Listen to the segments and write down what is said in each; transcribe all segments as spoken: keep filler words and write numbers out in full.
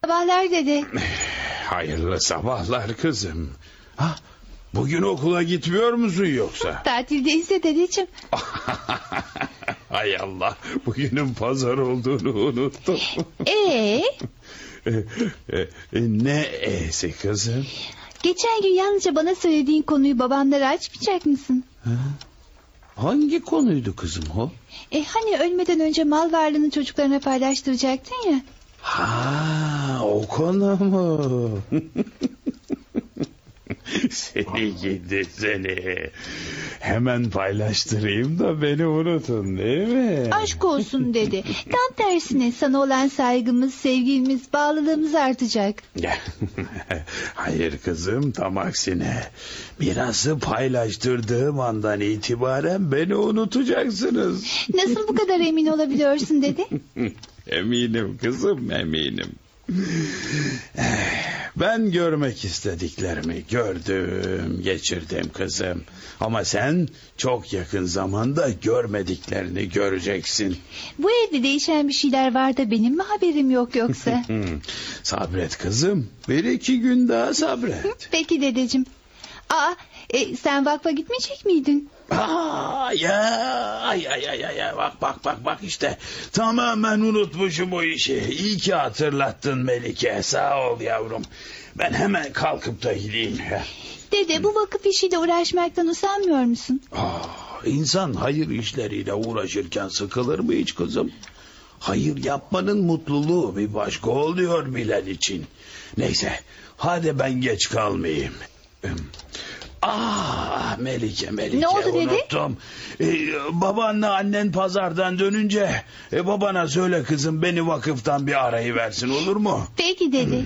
Sabahlar dede. Hayırlı sabahlar kızım. Ha, bugün okula gitmiyor musun yoksa? Tatildeyiz ya dedeciğim. Hay Allah, bugünün pazar olduğunu unuttum. Ee? e, e, ne e'si kızım? Geçen gün yalnızca bana söylediğin konuyu babanlara açmayacak mısın? Ha? Hangi konuydu kızım o? E hani ölmeden önce mal varlığını çocuklarına paylaştıracaktın ya. Ha, o konu mu? Seni gidi seni. Hemen paylaştırayım da beni unutun, değil mi? Aşk olsun dedi. Tam tersine sana olan saygımız, sevgimiz, bağlılığımız artacak. Hayır kızım, tam aksine. Mirası paylaştırdığım andan itibaren beni unutacaksınız. Nasıl bu kadar emin olabiliyorsun dedi? Eminim kızım, eminim. Ben görmek istediklerimi gördüm, geçirdim kızım. Ama sen çok yakın zamanda görmediklerini göreceksin. Bu evde değişen bir şeyler var da benim mi haberim yok yoksa? Sabret kızım, bir iki gün daha sabret. Peki dedeciğim. Aa, e, sen vakfa gitmeyecek miydin? Aa, ya ay ay ay ay bak bak bak bak işte tamamen unutmuşum o işi. İyi ki hatırlattın Melike, sağ ol yavrum. Ben hemen kalkıp da gideyim. Dede, bu vakıf işiyle uğraşmaktan usanmıyor musun? Aa, insan hayır işleriyle uğraşırken sıkılır mı hiç kızım? Hayır yapmanın mutluluğu bir başka oluyor bilen için. Neyse, hadi ben geç kalmayayım. Ah Melike Melike, ne oldu unuttum. Ee, babanla annen pazardan dönünce e, babana söyle kızım beni vakıftan bir arayıversin, olur mu? Peki dede.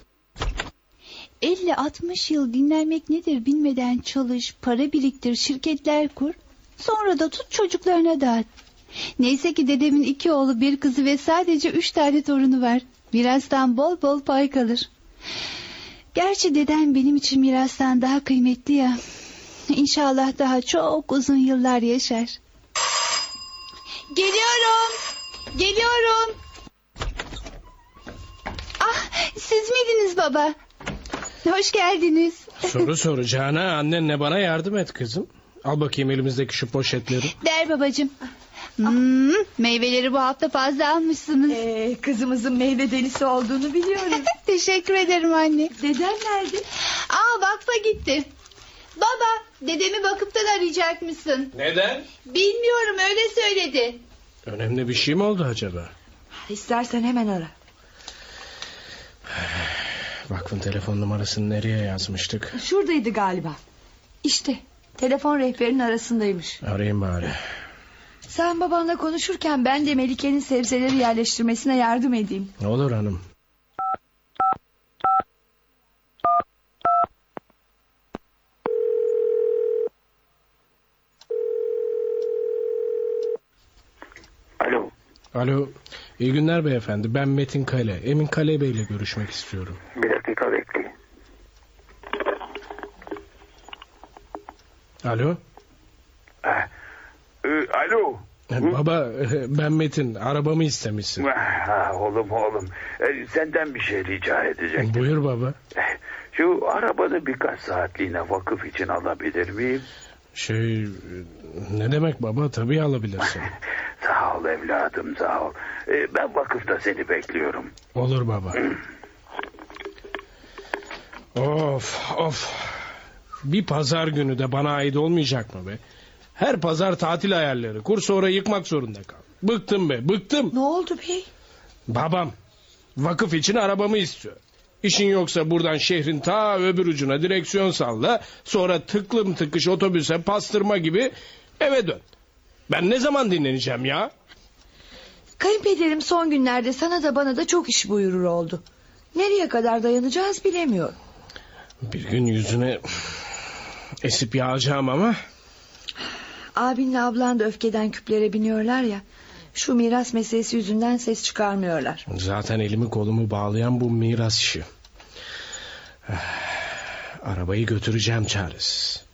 elli altmış yıl dinlenmek nedir bilmeden çalış, para biriktir, şirketler kur. Sonra da tut çocuklarına dağıt. Neyse ki dedemin iki oğlu, bir kızı ve sadece üç tane torunu var. Mirastan bol bol pay kalır. Gerçi dedem benim için mirastan daha kıymetli ya. İnşallah daha çok uzun yıllar yaşar. Geliyorum. Geliyorum. Ah, siz miydiniz baba? Hoş geldiniz. Soru soracağına annenle bana yardım et kızım. Al bakayım elimizdeki şu poşetleri. Der babacığım. Hmm, meyveleri bu hafta fazla almışsınız. Ee, kızımızın meyve delisi olduğunu biliyorum. Teşekkür ederim anne. Deden nerede? Aa, vakfa gitti. Baba, dedemi vakıftan arayacak mısın? Neden? Bilmiyorum, öyle söyledi. Önemli bir şey mi oldu acaba? İstersen hemen ara. Vakfın telefon numarasını nereye yazmıştık? Şuradaydı galiba. İşte telefon rehberinin arasındaymış. Arayayım bari. Sen babanla konuşurken ben de Melike'nin sebzeleri yerleştirmesine yardım edeyim. Ne olur hanım. Alo. Alo. İyi günler beyefendi. Ben Metin Kale. Emin Kale Bey ile görüşmek istiyorum. Bir dakika bekleyin. Alo. Ee, e, alo. Baba, ben Metin. Arabamı istemişsin. Ha, oğlum oğlum. Ee, senden bir şey rica edecektim. Buyur baba. Şu arabanı birkaç saatliğine vakıf için alabilir miyim? Şey, ne demek baba? Tabii alabilirsin. Sağ ol evladım, sağ ol. Ee, ben vakıfta seni bekliyorum. Olur baba. Of of. Bir pazar günü de bana ait olmayacak mı be? Her pazar tatil ayarları. Kur sonra yıkmak zorunda kal. Bıktım be, bıktım. Ne oldu bey? Babam vakıf için arabamı istiyor. İşin yoksa buradan şehrin ta öbür ucuna direksiyon salla. Sonra tıklım tıkış otobüse pastırma gibi eve dön. Ben ne zaman dinleneceğim ya? Kayınpederim son günlerde sana da bana da çok iş buyurur oldu. Nereye kadar dayanacağız bilemiyorum. Bir gün yüzüne esip yağacağım ama... Abinle ablan da öfkeden küplere biniyorlar ya. Şu miras meselesi yüzünden ses çıkarmıyorlar. Zaten elimi kolumu bağlayan bu miras işi. Arabayı götüreceğim çaresiz.